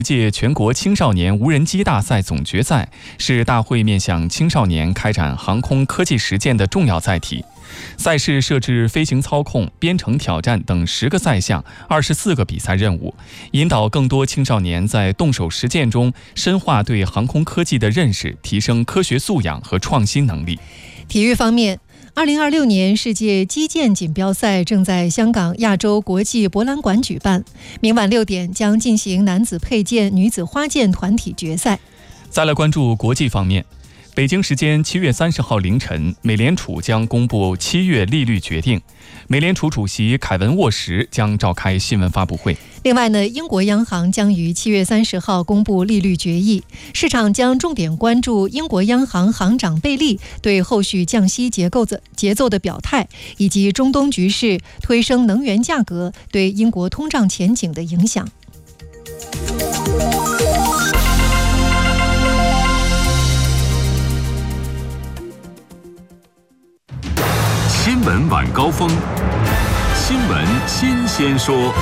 届全国青少年无人机大赛总决赛是大会面向青少年开展航空科技实践的重要载体。赛事设置飞行操控、编程挑战等10个赛项、24个比赛任务，引导更多青少年在动手实践中深化对航空科技的认识，提升科学素养和创新能力。 体育方面，2026年世界击剑锦标赛正在香港亚洲国际博览馆举办，明晚6点将进行男子佩剑、女子花剑团体决赛。 再来关注国际方面，北京时间7月30号凌晨，美联储将公布7月利率决定，美联储主席凯文·沃什将召开新闻发布会。 另外呢，英国央行将于7月30号公布利率决议，市场将重点关注英国央行行长贝利对后续降息节奏的表态，以及中东局势推升能源价格对英国通胀前景的影响。 新闻晚高峰，新闻新鲜说。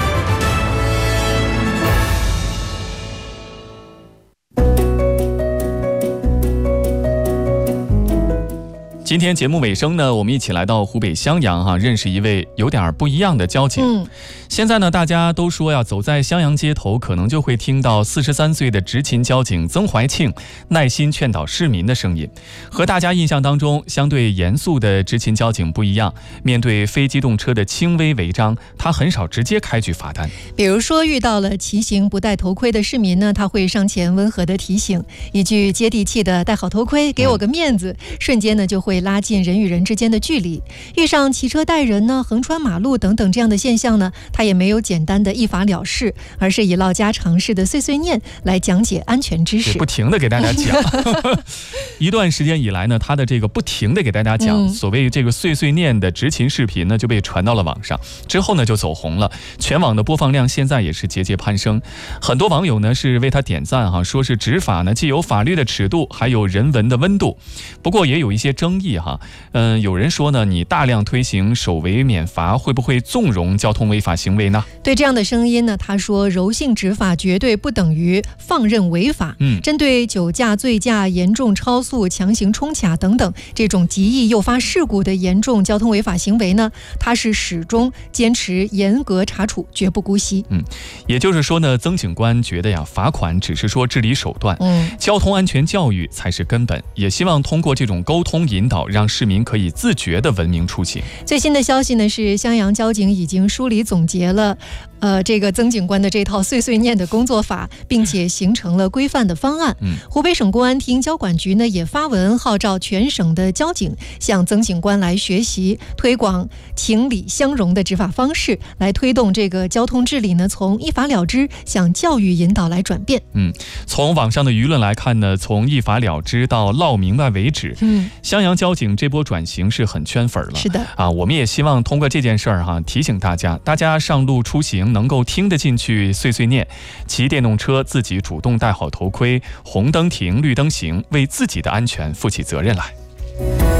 今天节目尾声呢，我们一起来到湖北襄阳认识一位有点不一样的交警。现在呢，大家都说呀，走在襄阳街头，可能就会听到43岁的执勤交警曾怀庆耐心劝导市民的声音。和大家印象当中相对严肃的执勤交警不一样，面对非机动车的轻微违章，他很少直接开具罚单。 比如说遇到了骑行不戴头盔的市民呢，他会上前温和的提醒，一句接地气的戴好头盔，给我个面子，瞬间呢就会拉近人与人之间的距离。遇上骑车带人呢、横穿马路等等这样的现象呢，他也没有简单的一罚了事，而是以唠家常式的碎碎念来讲解安全知识， 不停的给大家讲。一段时间以来呢，他的这个不停的给大家讲所谓这个碎碎念的执勤视频呢，就被传到了网上，之后呢就走红了，全网的播放量现在也是节节攀升。很多网友呢是为他点赞说是执法呢既有法律的尺度，还有人文的温度。不过也有一些争议有人说呢，你大量推行首违免罚，会不会纵容交通违法行为呢？ 对这样的声音呢，他说柔性执法绝对不等于放任违法。针对酒驾、醉驾、严重超速、强行冲卡等等这种极易诱发事故的严重交通违法行为呢，他是始终坚持严格查处，绝不姑息。 也就是说呢，曾警官觉得呀，罚款只是说治理手段，交通安全教育才是根本，也希望通过这种沟通引导，让市民可以自觉的文明出行。 最新的消息呢是，襄阳交警已经梳理总结了这个曾警官的这套碎碎念的工作法，并且形成了规范的方案。湖北省公安厅交管局呢也发文号召全省的交警向曾警官来学习，推广情理相融的执法方式，来推动这个交通治理呢从一罚了之向教育引导来转变。 从网上的舆论来看呢，从一罚了之到唠明白为止，襄阳交警这波转型是很圈粉了。 是的我们也希望通过这件事儿提醒大家上路出行能够听得进去碎碎念，骑电动车自己主动戴好头盔，红灯停绿灯行，为自己的安全负起责任来。